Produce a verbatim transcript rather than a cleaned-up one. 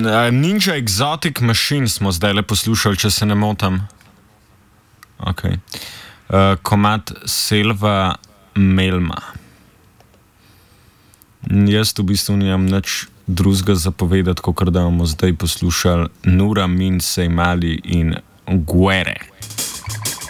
Ninja Exotic Machine smo zdaj le poslušali, če se ne motam. Ok. Uh, komad Selva Melma. Jaz v bistvu nimam nič drugega zapovedati, kot da bomo zdaj poslušali Nura Min Sejmali in Guere.